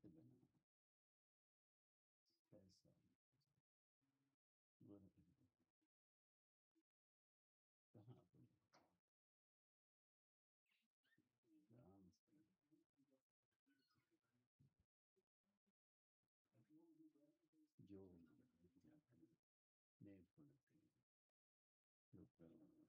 के बिना कैसा वो कहाँ पे डांस जो नेट पर